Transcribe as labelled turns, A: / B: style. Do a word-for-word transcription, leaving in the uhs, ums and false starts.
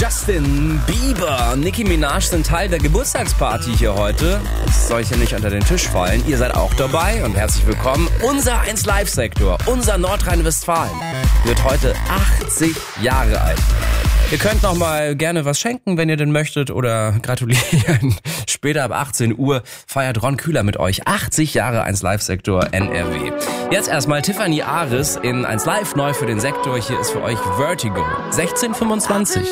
A: Justin Bieber und Nicki Minaj sind Teil der Geburtstagsparty hier heute. Das soll hier nicht unter den Tisch fallen. Ihr seid auch dabei und herzlich willkommen. Unser eins Live-Sektor, unser Nordrhein-Westfalen, wird heute achtzig Jahre alt. Ihr könnt noch mal gerne was schenken, wenn ihr denn möchtet, oder gratulieren. Später ab achtzehn Uhr feiert Ron Kühler mit euch achtzig Jahre eins Live-Sektor N R W. Jetzt erstmal Tiffany Aris in eins Live neu für den Sektor. Hier ist für euch Vertigo sechzehn fünfundzwanzig.